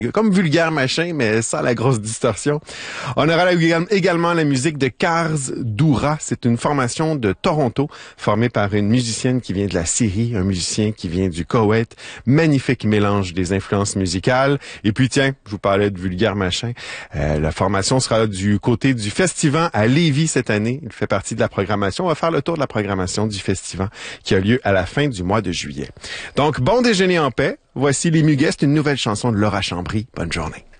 Comme vulgaire machin, mais sans la grosse distorsion. On aura également la musique de Cars Doura. C'est une formation de Toronto, formée par une musicienne qui vient de la Syrie, un musicien qui vient du Koweït. Magnifique mélange des influences musicales. Et puis tiens, je vous parlais de vulgaire machin. La formation sera du côté du Festival à Lévis cette année. Il fait partie de la programmation. On va faire le tour de la programmation du Festival qui a lieu à la fin du mois de juillet. Donc, bon déjeuner en paix. Voici Les Muguets, une nouvelle chanson de Laura Chambry. Bonne journée.